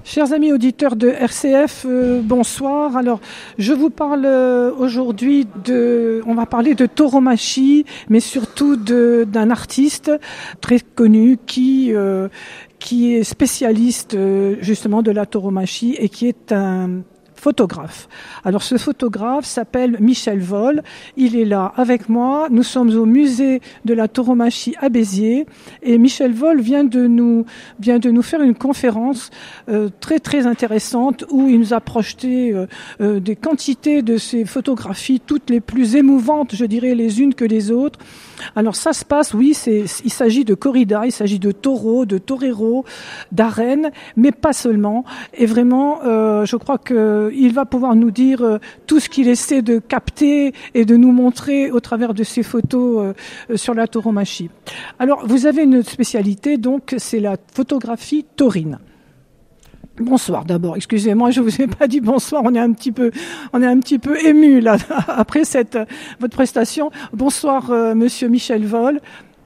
Chers amis auditeurs de RCF, bonsoir. Alors, je vous parle aujourd'hui on va parler de tauromachie, mais surtout d'un artiste très connu qui est spécialiste justement de la tauromachie et qui est un photographe. Alors ce photographe s'appelle Michel Vol, il est là avec moi, nous sommes au musée de la tauromachie à Béziers et Michel Vol vient de nous faire une conférence très très intéressante où il nous a projeté des quantités de ces photographies, toutes les plus émouvantes, je dirais les unes que les autres. Alors ça se passe, oui, il s'agit de corrida, il s'agit de taureaux, de toreros, d'arènes, mais pas seulement. Et vraiment, je crois qu'il va pouvoir nous dire tout ce qu'il essaie de capter et de nous montrer au travers de ses photos sur la tauromachie. Alors, vous avez une spécialité, donc, c'est la photographie taurine. Bonsoir d'abord, excusez-moi, je vous ai pas dit bonsoir, on est un petit peu ému là après votre prestation. Bonsoir monsieur Michel Vol.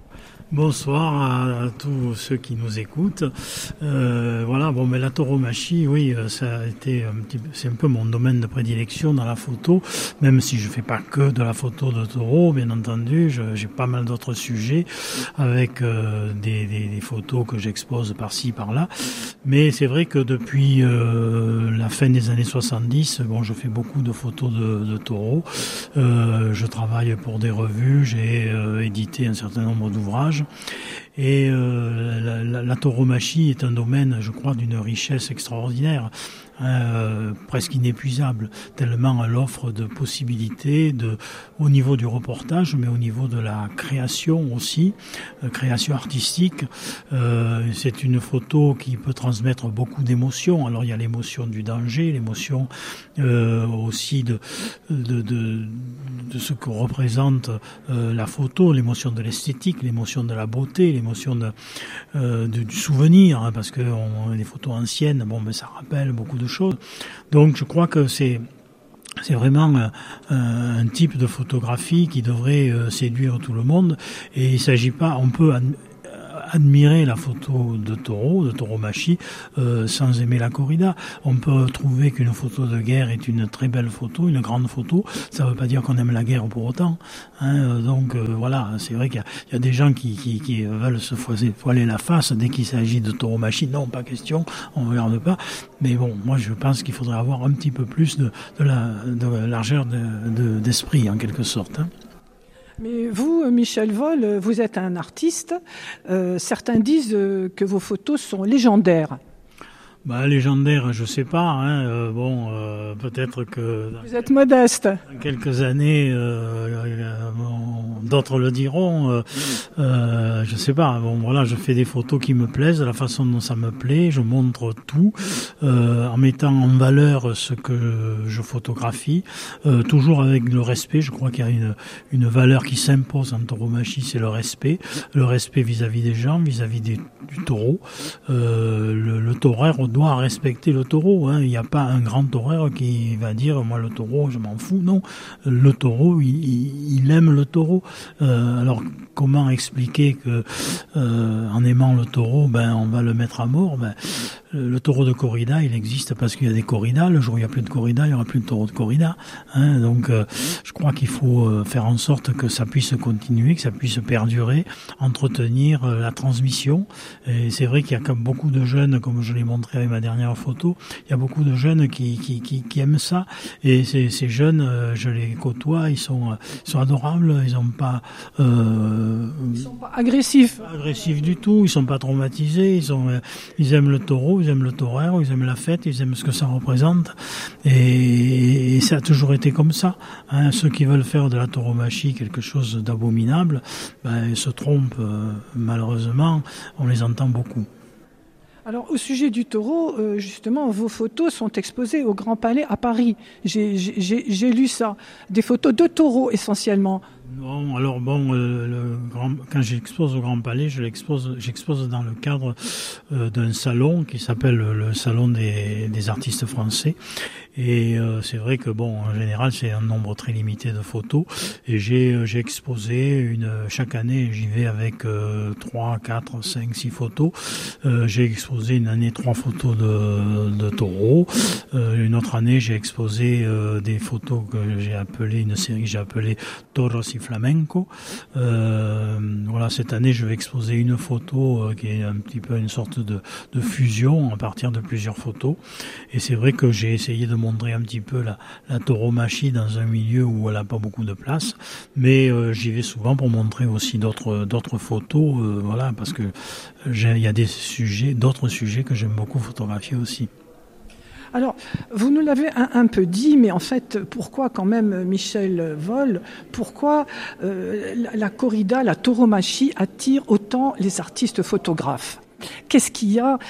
Bonsoir à tous ceux qui nous écoutent. Voilà, bon, mais la tauromachie, oui, ça a été c'est un peu mon domaine de prédilection dans la photo, même si je fais pas que de la photo de taureau, bien entendu, j'ai pas mal d'autres sujets avec des photos que j'expose par-ci, par-là. Mais c'est vrai que depuis la fin des années 70, bon, je fais beaucoup de photos de taureaux. Je travaille pour des revues, j'ai édité un certain nombre d'ouvrages. Et la tauromachie est un domaine, je crois, d'une richesse extraordinaire, presque inépuisable, tellement elle offre de possibilités au niveau du reportage, mais au niveau de la création aussi, création artistique. C'est une photo qui peut transmettre beaucoup d'émotions. Alors il y a l'émotion du danger, l'émotion aussi de ce que représente la photo, l'émotion de l'esthétique, l'émotion de la beauté, l'émotion du souvenir, hein, parce que les photos anciennes, bon, ben ça rappelle beaucoup de choses. Donc je crois que c'est vraiment un type de photographie qui devrait séduire tout le monde. Et il s'agit pas, on peut admirer la photo de taureau, de tauromachie, sans aimer la corrida. On peut trouver qu'une photo de guerre est une très belle photo, une grande photo. Ça ne veut pas dire qu'on aime la guerre pour autant. Hein. Donc voilà, c'est vrai qu'il y a des gens qui veulent se voiler la face dès qu'il s'agit de tauromachie. Non, pas question, on ne regarde pas. Mais bon, moi je pense qu'il faudrait avoir un petit peu plus de largeur d'esprit en quelque sorte. Hein. Mais vous, Michel Vol, vous êtes un artiste. Certains disent que vos photos sont légendaires. Bah, légendaire, je sais pas. Hein. Peut-être que vous êtes modeste. Dans quelques années, d'autres le diront. Je sais pas. Bon, voilà, je fais des photos qui me plaisent, de la façon dont ça me plaît. Je montre tout en mettant en valeur ce que je photographie, toujours avec le respect. Je crois qu'il y a une valeur qui s'impose en tauromachie, c'est le respect vis-à-vis des gens, vis-à-vis du taureau. Le taureur doit respecter le taureau. Hein. Il n'y a pas un grand taureur qui va dire moi le taureau je m'en fous. Non, le taureau il aime le taureau. Alors comment expliquer que en aimant le taureau, on va le mettre à mort. Le taureau de corrida, il existe parce qu'il y a des corridas. Le jour où il n'y a plus de corrida, il n'y aura plus de taureau de corrida. Hein. Donc je crois qu'il faut faire en sorte que ça puisse continuer, que ça puisse perdurer, entretenir la transmission. Et c'est vrai qu'il y a comme beaucoup de jeunes, comme je l'ai montré avec ma dernière photo, il y a beaucoup de jeunes qui aiment ça. Et ces jeunes, je les côtoie, ils sont adorables, ils sont pas agressifs. Pas agressifs du tout, ils sont pas traumatisés, ils aiment le taureau, ils aiment le taureur, ils aiment la fête, ils aiment ce que ça représente. Et ça a toujours été comme ça. Hein. Ceux qui veulent faire de la tauromachie quelque chose d'abominable, ils se trompent. Malheureusement, on les entend beaucoup. Alors, au sujet du taureau, justement, vos photos sont exposées au Grand Palais à Paris. J'ai lu ça. Des photos de taureaux, essentiellement. Non, alors bon, quand j'expose au Grand Palais, j'expose dans le cadre d'un salon qui s'appelle le Salon des artistes français. Et c'est vrai que bon, en général, c'est un nombre très limité de photos. Et j'ai exposé chaque année, j'y vais avec 3, 4, 5, 6 photos. J'ai exposé une année 3 photos de taureaux. Une autre année, j'ai exposé des photos que une série que j'ai appelée Toros y Flamenco. Voilà, cette année, je vais exposer une photo qui est un petit peu une sorte de fusion à partir de plusieurs photos. Et c'est vrai que j'ai essayé de montrer un petit peu la tauromachie dans un milieu où elle n'a pas beaucoup de place, mais j'y vais souvent pour montrer aussi d'autres photos, voilà, parce que il y a d'autres sujets que j'aime beaucoup photographier aussi. Alors, vous nous l'avez un peu dit, mais en fait, pourquoi quand même Michel Vol, pourquoi la corrida, la tauromachie attire autant les artistes photographes ? Qu'est-ce qu'il y a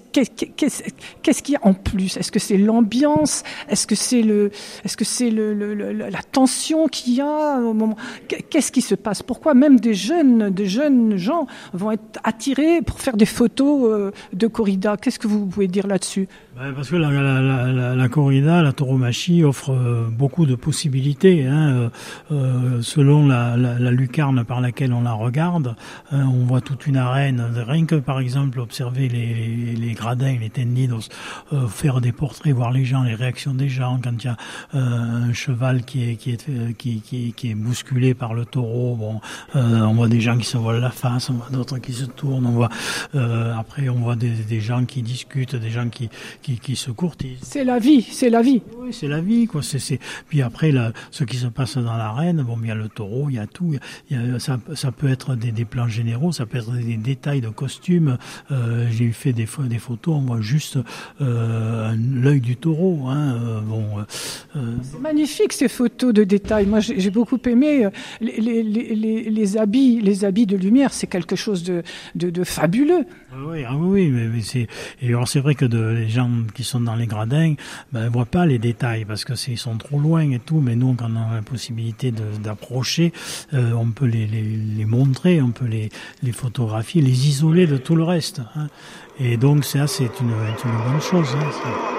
en plus? Est-ce que c'est l'ambiance? Est-ce que c'est la tension qu'il y a au moment? Qu'est-ce qui se passe? Pourquoi même des jeunes gens vont être attirés pour faire des photos de corrida? Qu'est-ce que vous pouvez dire là-dessus? Parce que la corrida, la tauromachie offre beaucoup de possibilités, hein. Selon la lucarne par laquelle on la regarde, on voit toute une arène. Rien que par exemple observer les gradins, les tendidos, faire des portraits, voir les gens, les réactions des gens quand il y a un cheval qui est bousculé par le taureau. Bon, on voit des gens qui se voilent la face, on voit d'autres qui se tournent, on voit après on voit des gens qui discutent, des gens qui se courtisent. C'est la vie. Oui, c'est la vie, quoi. Puis après, ce qui se passe dans l'arène, bon, il y a le taureau, il y a tout. Ça peut être des plans généraux, ça peut être des détails de costumes. J'ai fait des photos, on voit juste l'œil du taureau, hein. C'est magnifique ces photos de détails. Moi, j'ai beaucoup aimé les habits de lumière. C'est quelque chose de fabuleux. Oui, mais c'est vrai que les gens qui sont dans les gradins, voient pas les détails parce que ils sont trop loin et tout. Mais nous, quand on a la possibilité d'approcher, on peut les montrer, on peut les photographier, les isoler de tout le reste, hein. Et donc c'est une bonne chose, hein.